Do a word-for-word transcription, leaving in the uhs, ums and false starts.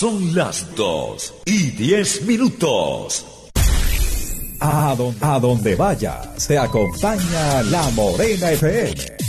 Son las dos y diez minutos. A donde, a donde vayas, te acompaña La Morena F M.